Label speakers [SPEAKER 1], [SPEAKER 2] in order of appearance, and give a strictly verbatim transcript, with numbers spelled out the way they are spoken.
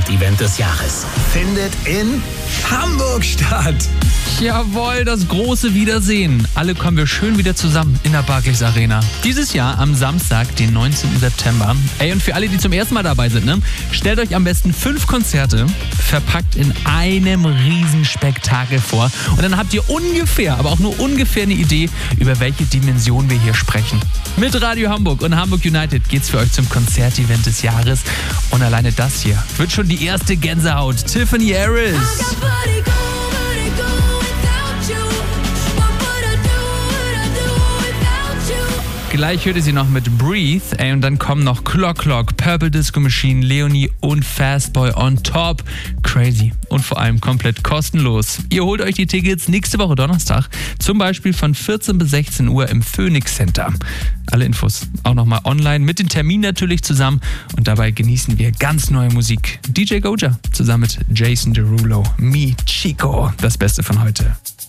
[SPEAKER 1] Konzertevent des Jahres findet in Hamburg statt.
[SPEAKER 2] Jawohl, das große Wiedersehen. Alle kommen wir schön wieder zusammen in der Barclays Arena. Dieses Jahr am Samstag, den neunzehnten September. Ey, und für alle, die zum ersten Mal dabei sind, ne, stellt euch am besten fünf Konzerte verpackt in einem Riesenspektakel vor. Und dann habt ihr ungefähr, aber auch nur ungefähr eine Idee, über welche Dimension wir hier sprechen. Mit Radio Hamburg und Hamburg United geht's für euch zum Konzertevent des Jahres. Und alleine das hier wird schon die erste Gänsehaut. Tiffany Harris. Gleich hört ihr sie noch mit Breathe, ey, und dann kommen noch Clock Clock, Purple Disco Machine, Leonie und Fastboy on top. Crazy und vor allem komplett kostenlos. Ihr holt euch die Tickets nächste Woche Donnerstag, zum Beispiel von vierzehn bis sechzehn Uhr im Phoenix Center. Alle Infos auch nochmal online, mit den Terminen natürlich zusammen, und dabei genießen wir ganz neue Musik. D J Goja zusammen mit Jason Derulo, Me Chico, das Beste von heute.